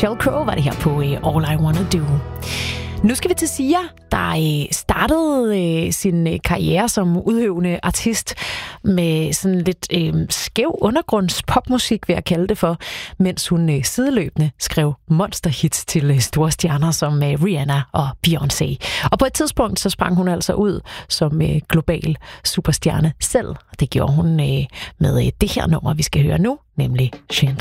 Sheryl Crow var det her på All I Wanna Do. Nu skal vi til Sia, der startede sin karriere som udøvende artist med sådan lidt skæv undergrundspopmusik, vil jeg kalde det for, mens hun sideløbende skrev monsterhits til store stjerner som Rihanna og Beyoncé. Og på et tidspunkt så sprang hun altså ud som global superstjerne selv. Det gjorde hun med det her nummer, vi skal høre nu, nemlig Chantal.